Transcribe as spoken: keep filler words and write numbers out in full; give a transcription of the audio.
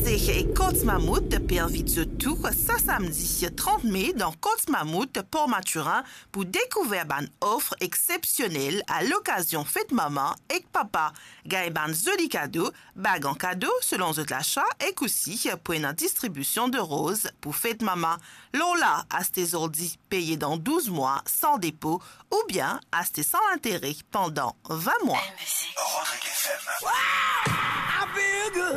c'est Côte Mammouth pervite tout ce samedi trente mai dans Côte Mammouth Port-Maturin pour découvrir une offre exceptionnelle à l'occasion fête maman et papa. Gagne un joli cadeau, bague en cadeau selon votre l'achat et aussi pour une distribution de roses pour fête maman. Lola à tes ordis payés dans douze mois sans dépôt ou bien à sans intérêt pendant vingt mois. Rodrigue F M.